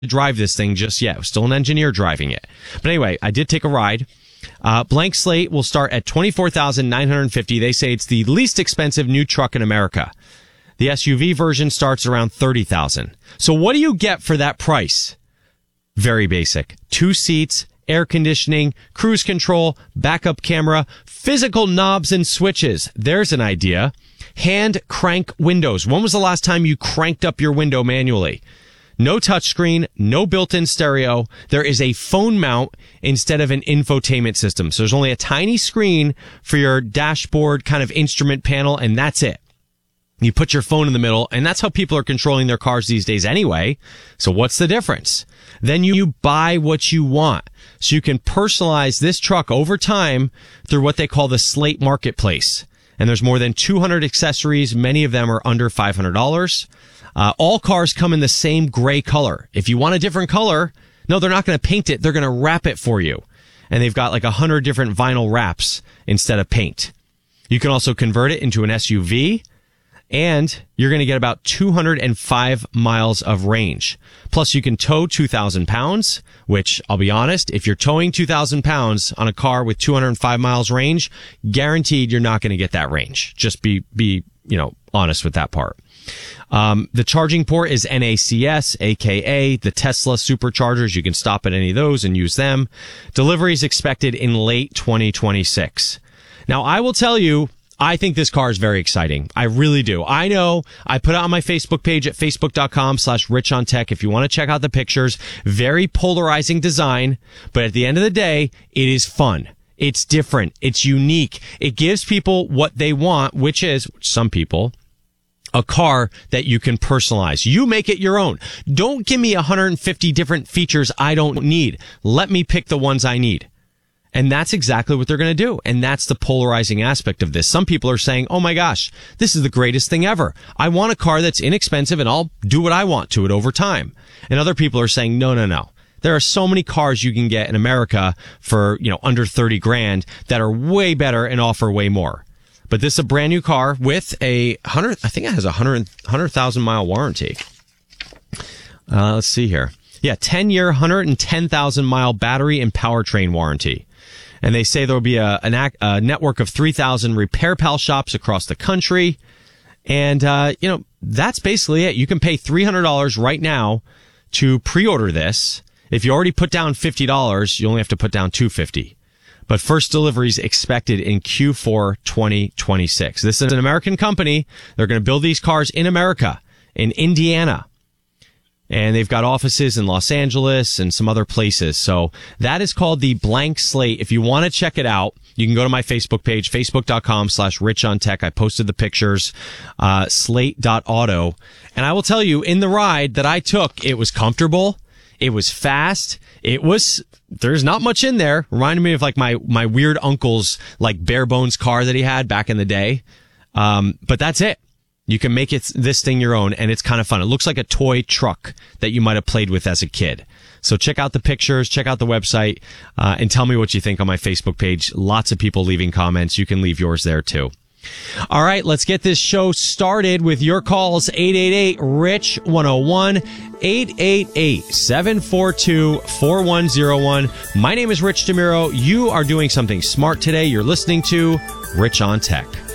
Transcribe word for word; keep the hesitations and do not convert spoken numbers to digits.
drive this thing just yet. I was still an engineer driving it. But anyway, I did take a ride. Uh, Blank Slate will start at twenty-four thousand nine hundred fifty dollars. They say it's the least expensive new truck in America. The S U V version starts around thirty thousand dollars. So what do you get for that price? Very basic. Two seats, air conditioning, cruise control, backup camera, physical knobs and switches. There's an idea. Hand crank windows. When was the last time you cranked up your window manually? No touchscreen, no built-in stereo. There is a phone mount instead of an infotainment system. So there's only a tiny screen for your dashboard kind of instrument panel, and that's it. You put your phone in the middle, and that's how people are controlling their cars these days anyway. So what's the difference? Then you buy what you want. So you can personalize this truck over time through what they call the Slate Marketplace. And there's more than two hundred accessories. Many of them are under five hundred dollars. Uh, all cars come in the same gray color. If you want a different color, no, they're not going to paint it. They're going to wrap it for you. And they've got like a hundred different vinyl wraps instead of paint. You can also convert it into an S U V, and you're going to get about two hundred five miles of range. Plus, you can tow two thousand pounds, which, I'll be honest, if you're towing two thousand pounds on a car with two hundred five miles range, guaranteed you're not going to get that range. Just be, be, you know, honest with that part. Um, the charging port is N A C S, aka the Tesla superchargers. You can stop at any of those and use them. Delivery is expected in late twenty twenty-six. Now, I will tell you, I think this car is very exciting. I really do. I know I put it on my Facebook page at facebook.com slash rich on tech. If you want to check out the pictures, very polarizing design, but at the end of the day, it is fun. It's different. It's unique. It gives people what they want, which is some people, a car that you can personalize. You make it your own. Don't give me one hundred fifty different features I don't need. Let me pick the ones I need. And that's exactly what they're going to do. And that's the polarizing aspect of this. Some people are saying, oh my gosh, this is the greatest thing ever. I want a car that's inexpensive and I'll do what I want to it over time. And other people are saying, no, no, no. There are so many cars you can get in America for, you know, under thirty grand that are way better and offer way more. But this is a brand new car with a hundred, I think it has a hundred, hundred thousand mile warranty. Uh, let's see here. Yeah, ten year, one hundred ten thousand mile battery and powertrain warranty. And they say there will be a, an ac- a network of three thousand Repair Pal shops across the country. And, uh, you know, that's basically it. You can pay three hundred dollars right now to pre-order this. If you already put down fifty dollars, you only have to put down two hundred fifty dollars. But first deliveries expected in Q four twenty twenty-six. This is an American company. They're going to build these cars in America, in Indiana. And they've got offices in Los Angeles and some other places. So that is called the Blank Slate. If you want to check it out, you can go to my Facebook page, facebook.com slash rich on tech. I posted the pictures, uh, slate.auto. And I will tell you, in the ride that I took, it was comfortable. It was fast. It was, there's not much in there. Reminded me of like my, my weird uncle's like bare bones car that he had back in the day. Um, but that's it. You can make it this thing your own, and it's kind of fun. It looks like a toy truck that you might have played with as a kid. So check out the pictures, check out the website, uh, and tell me what you think on my Facebook page. Lots of people leaving comments. You can leave yours there too. All right, let's get this show started with your calls. eight eight eight, rich one oh one, eight eight eight, seven four two, four one oh one. My name is Rich DeMuro. You are doing something smart today. You're listening to Rich on Tech.